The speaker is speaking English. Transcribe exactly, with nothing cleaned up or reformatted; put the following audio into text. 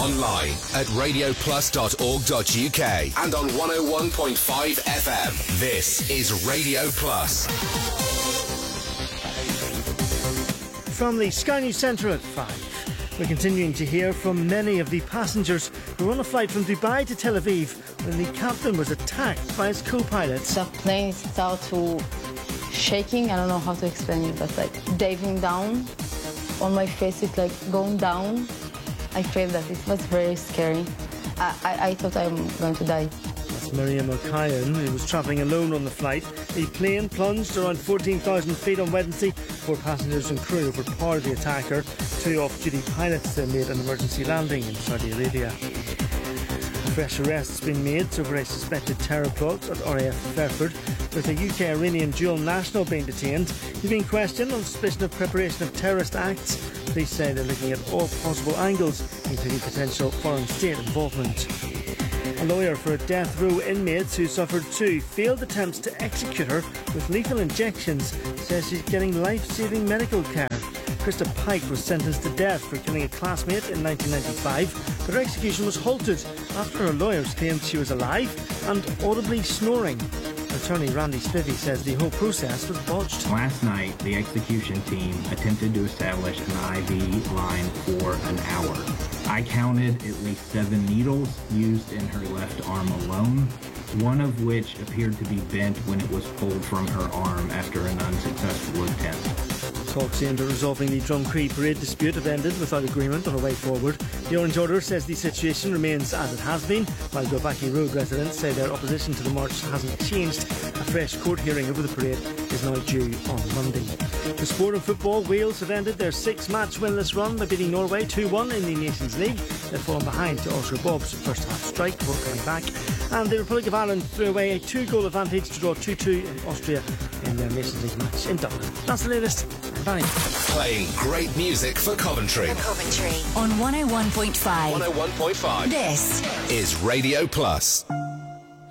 online at radio plus dot org dot u k and on one oh one point five F M. This is Radio Plus. From the Sky News Centre at five, we're continuing to hear from many of the passengers who were on a flight from Dubai to Tel Aviv when the captain was attacked by his co-pilots. The plane started to shaking. I don't know how to explain it, but like diving down on my face. It's like going down. I felt that it was very scary. I, I, I thought I'm going to die. That's Miriam O'Kyan, who was travelling alone on the flight. The plane plunged around fourteen thousand feet on Wednesday. Four passengers and crew overpowered the attacker. Two off-duty pilots then made an emergency landing in Saudi Arabia. A fresh arrest has been made over a suspected terror plot at R A F Fairford, with a U K-Iranian dual national being detained. He's being questioned on suspicion of preparation of terrorist acts. Police say they're looking at all possible angles, including potential foreign state involvement. A lawyer for a death row inmate who suffered two failed attempts to execute her with lethal injections says she's getting life-saving medical care. Krista Pike was sentenced to death for killing a classmate in nineteen ninety-five, but her execution was halted after her lawyers claimed she was alive and audibly snoring. Attorney Randy Spivey says the whole process was botched. Last night, the execution team attempted to establish an I V line for an hour. I counted at least seven needles used in her left arm alone, one of which appeared to be bent when it was pulled from her arm after an unsuccessful attempt. Talks aimed at resolving the Drumcree parade dispute have ended without agreement on a way forward. The Orange Order says the situation remains as it has been, while Gilbackie Road residents say their opposition to the march hasn't changed. A fresh court hearing over the parade is now due on Monday. For sport and football, Wales have ended their six-match winless run by beating Norway two one in the Nations League. They've fallen behind to Ulster Bob's first-half strike before coming back. And the Republic of Ireland threw away a two-goal advantage to draw two two in Austria in their Nations League match in Dublin. That's the latest. Bye. Playing great music for Coventry. For Coventry on one oh one point five. one oh one point five. This is Radio Plus.